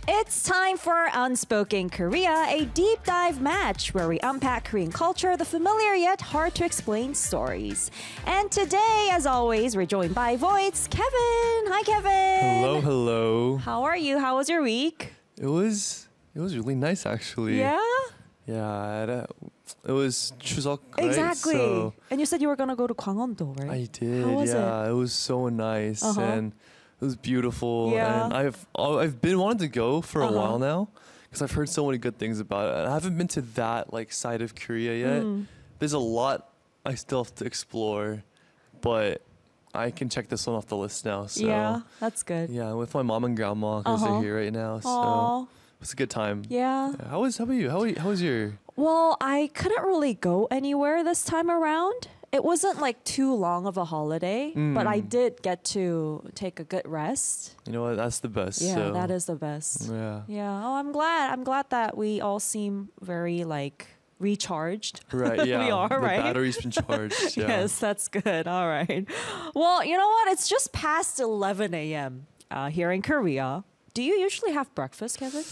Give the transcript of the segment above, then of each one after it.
It's time for Unspoken Korea, a deep dive match where we unpack Korean culture, the familiar yet hard to explain stories. And today, as always, we're joined by Voice Kevin. Hi, Kevin. Hello, hello. How are you? How was your week? It was really nice actually. Yeah? Yeah, it was Chuseok, right? Exactly. So And you said you were going to go to Gwanghwando, right? I did. How was yeah, it was so nice and it was beautiful. Yeah. And I've been wanting to go for a Uh-huh. while now because I've heard so many good things about it. And I haven't been to that like side of Korea yet. There's a lot I still have to explore, but I can check this one off the list now. So Yeah, that's good. yeah, with my mom and grandma because Uh-huh. they're here right now. So Aw, it was a good time. yeah. How about you? How was your? Well, I couldn't really go anywhere this time around. It wasn't like too long of a holiday, but I did get to take a good rest. You know what? That's the best. Yeah, so. that is the best. Yeah. Yeah. Oh, I'm glad. I'm glad that we all seem very like recharged. Right. Yeah. We are, the right? battery's been charged. Yeah. Yes, that's good. All right. Well, you know what? It's just past 11 a.m. Here in Korea. Do you usually have breakfast, Kevin?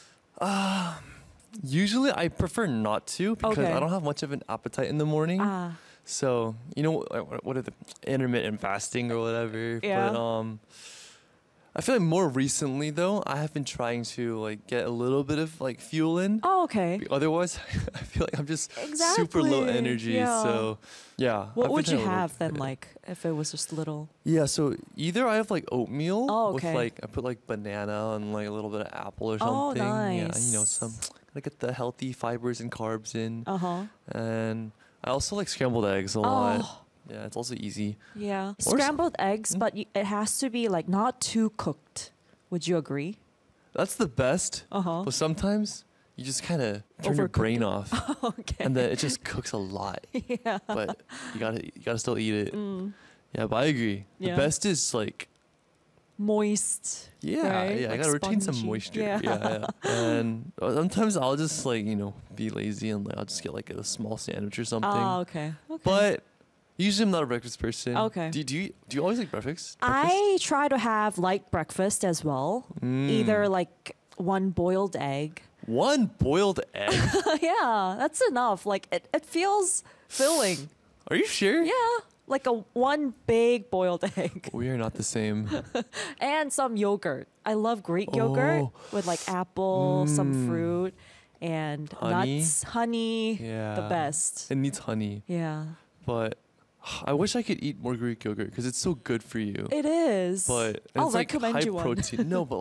Usually, I prefer not to because Okay. I don't have much of an appetite in the morning. Ah, So you know what are the intermittent fasting or whatever. Yeah. But I feel like more recently though, I have been trying to like get a little bit of like fuel in. oh, okay. Otherwise, I feel like I'm just super low Exactly. energy. Yeah. So yeah. What I've would been you trying to work have then, with it. like, if it was just little? Yeah, so either I have like oatmeal Oh, with okay. like I put like banana and like a little bit of apple or Oh, something. Yeah, nice. you know, gotta get the healthy fibers and carbs in. Uh-huh. And I also like scrambled eggs a lot. Oh, Yeah, it's also easy. yeah. Or s- Scrambled eggs, but it has to be, like, not too cooked. Would you agree? That's the best. Uh-huh. But sometimes you just kind of turn your Overcook brain off, Okay. and then it just cooks a lot. yeah. But you gotta still eat it. Mm. Yeah, but I agree. Yeah. The best is like Moist. yeah, Right? yeah. Like I gotta retain some spongy. moisture. Yeah. Yeah. And sometimes I'll just like be lazy and like I'll just get like a small sandwich or something. Oh, okay. Okay. But usually I'm not a breakfast person. Okay. Do you always like breakfast? I try to have light breakfast as well. Mm. Either like one boiled egg. One boiled egg. Yeah, that's enough. Like it feels filling. Are you sure? Yeah, like one big boiled egg We are not the same. and some yogurt. I love Greek yogurt Oh. with like apple, some fruit, and Honey? nuts, honey. Yeah. The best. It needs honey, Yeah, but I wish I could eat more Greek yogurt because it's so good for you. it is. But I'll it's like recommend high you one. protein. No, but